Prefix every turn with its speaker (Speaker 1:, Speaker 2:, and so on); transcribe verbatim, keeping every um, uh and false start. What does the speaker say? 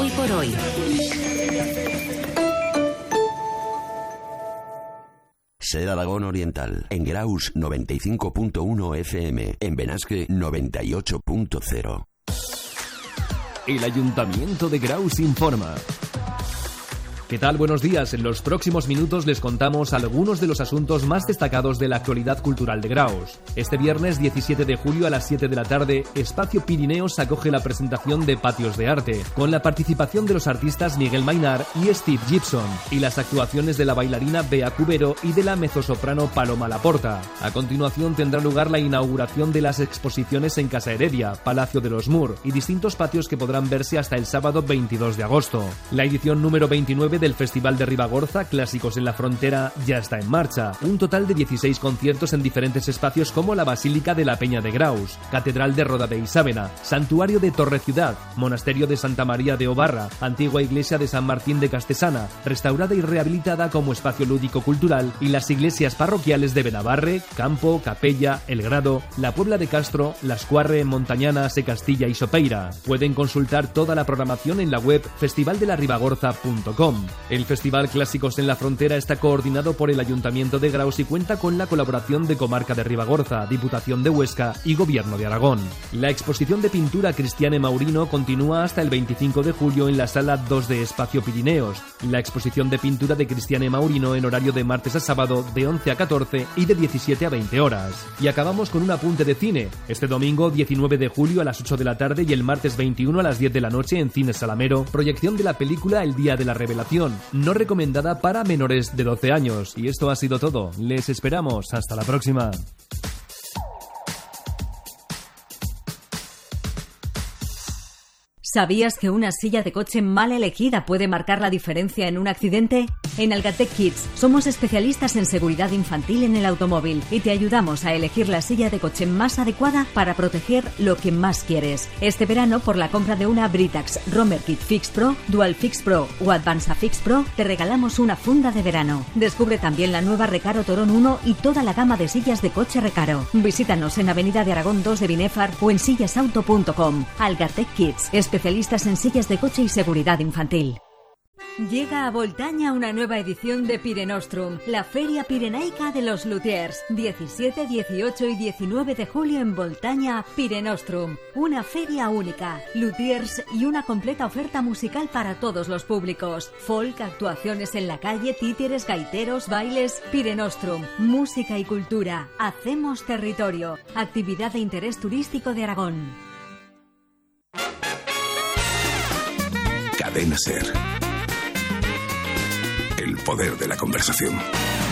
Speaker 1: Hoy por hoy.
Speaker 2: Ser Aragón Oriental, en Graus noventa y cinco punto uno F M, en Benasque noventa y ocho punto cero.
Speaker 3: El Ayuntamiento de Graus informa. ¿Qué tal? Buenos días. En los próximos minutos les contamos algunos de los asuntos más destacados de la actualidad cultural de Graus. Este viernes diecisiete de julio a las siete de la tarde, Espacio Pirineos acoge la presentación de Patios de Arte, con la participación de los artistas Miguel Mainar y Steve Gibson, y las actuaciones de la bailarina Bea Cubero y de la mezzosoprano Paloma Laporta. A continuación tendrá lugar la inauguración de las exposiciones en Casa Heredia, Palacio de los Mur y distintos patios que podrán verse hasta el sábado veintidós de agosto. La edición número veintinueve del Festival de Ribagorza, Clásicos en la Frontera, ya está en marcha. Un total de dieciséis conciertos en diferentes espacios como la Basílica de la Peña de Graus, Catedral de Roda de Isábena, Santuario de Torre Ciudad, Monasterio de Santa María de Obarra, Antigua Iglesia de San Martín de Castesana, restaurada y rehabilitada como espacio lúdico-cultural, y las iglesias parroquiales de Benabarre, Campo, Capella, El Grado, La Puebla de Castro, Las Cuarre, Montañana, Se Castilla y Sopeira. Pueden consultar toda la programación en la web festival de la ribagorza punto com. El Festival Clásicos en la Frontera está coordinado por el Ayuntamiento de Graus y cuenta con la colaboración de Comarca de Ribagorza, Diputación de Huesca y Gobierno de Aragón. La exposición de pintura Cristiane Maurino continúa hasta el veinticinco de julio en la Sala dos de Espacio Pirineos. La exposición de pintura de Cristiane Maurino en horario de martes a sábado de once a catorce y de diecisiete a veinte horas. Y acabamos con un apunte de cine. Este domingo diecinueve de julio a las ocho de la tarde y el martes veintiuno a las diez de la noche en Cines Salamero, proyección de la película El Día de la Revelación, no recomendada para menores de doce años. Y esto ha sido todo. Les esperamos. Hasta la próxima.
Speaker 4: ¿Sabías que una silla de coche mal elegida puede marcar la diferencia en un accidente? En Algatec Kids somos especialistas en seguridad infantil en el automóvil y te ayudamos a elegir la silla de coche más adecuada para proteger lo que más quieres. Este verano, por la compra de una Britax Romer Kit Fix Pro, Dual Fix Pro o Advanza Fix Pro, te regalamos una funda de verano. Descubre también la nueva Recaro Torón uno y toda la gama de sillas de coche Recaro. Visítanos en Avenida de Aragón dos de Binefar o en sillasauto punto com. Algatec Kids, especialistas en sillas de coche y seguridad infantil. Llega a Voltaña una nueva edición de Pirenostrum, la Feria Pirenaica de los Luthiers. diecisiete, dieciocho y diecinueve de julio en Voltaña, Pirenostrum. Una feria única, luthiers y una completa oferta musical para todos los públicos. Folk, actuaciones en la calle, títeres, gaiteros, bailes. Pirenostrum, música y cultura. Hacemos territorio. Actividad de interés turístico de Aragón.
Speaker 5: Cadena Ser. El poder de la conversación.